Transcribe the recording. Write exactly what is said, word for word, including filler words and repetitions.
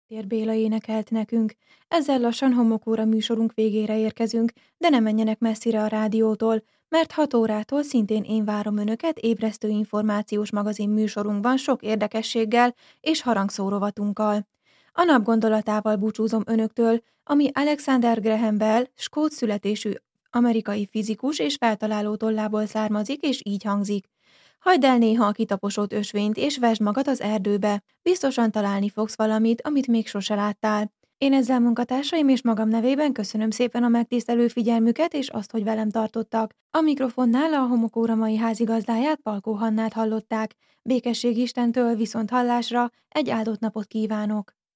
Tér Béla énekelt nekünk. Ezzel lassan Homokóra műsorunk végére érkezünk, de ne menjenek messzire a rádiótól, mert hat órától szintén én várom önöket ébresztő információs magazin műsorunkban sok érdekességgel és harangszórovatunkkal. A nap gondolatával búcsúzom önöktől, ami Alexander Graham Bell, skót születésű amerikai fizikus és feltaláló tollából származik, és így hangzik. Hagyd el néha a kitaposott ösvényt, és vesd magad az erdőbe. Biztosan találni fogsz valamit, amit még sose láttál. Én ezzel munkatársaim és magam nevében köszönöm szépen a megtisztelő figyelmüket, és azt, hogy velem tartottak. A mikrofonnál a Homokóra mai házigazdáját, Palkó Hannát hallották. Békesség Istentől, viszont hallásra, egy áldott napot kívánok!